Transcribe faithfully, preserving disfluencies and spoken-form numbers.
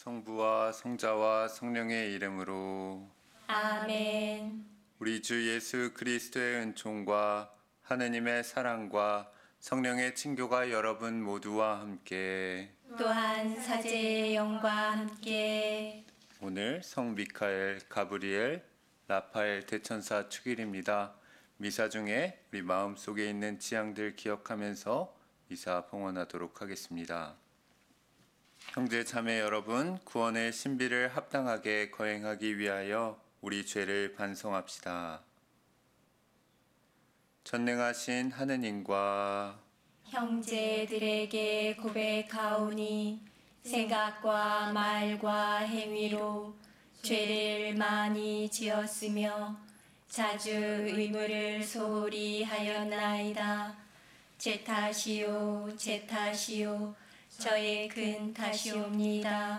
성부와 성자와 성령의 이름으로 아멘. 우리 주 예수 그리스도의 은총과 하느님의 사랑과 성령의 친교가 여러분 모두와 함께 또한 사제의 영과 함께 오늘 성 미카엘, 가브리엘, 라파엘 대천사 축일입니다. 미사 중에 우리 마음속에 있는 지향들 기억하면서 미사 봉헌하도록 하겠습니다. 형제 자매 여러분, 구원의 신비를 합당하게 거행하기 위하여 우리 죄를 반성합시다. 전능하신 하느님과 형제들에게 고백하오니 생각과 말과 행위로 죄를 많이 지었으며 자주 의무를 소홀히 하였나이다. 제 탓이요 제 탓이요 저의 큰 탓이옵니다.